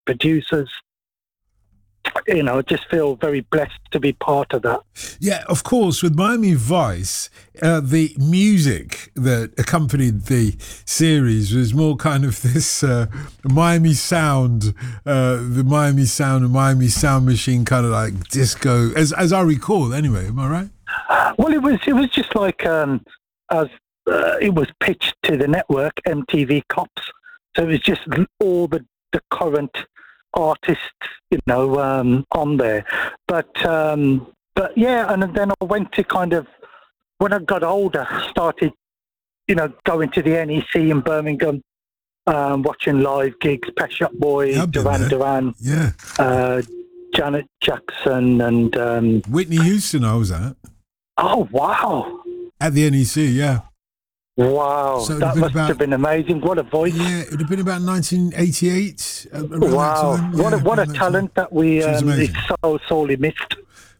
producers. You know, I just feel very blessed to be part of that. Yeah, of course, with Miami Vice, the music that accompanied the series was more kind of this Miami Sound, the Miami Sound and Miami Sound Machine kind of like disco, as I recall anyway, am I right? Well, it was just like as it was pitched to the network, MTV Cops. So it was just all the current artists, you know, on there. But yeah, and then I went to kind of, when I got older, started, you know, going to the NEC in Birmingham, watching live gigs, Pet Shop Boys, Duran, Janet Jackson, and Whitney Houston. I was at. Oh wow! At the NEC, yeah. Wow, so that must have been amazing. What a voice! Yeah, it would have been about 1988. Wow, what a talent that we is so sorely missed.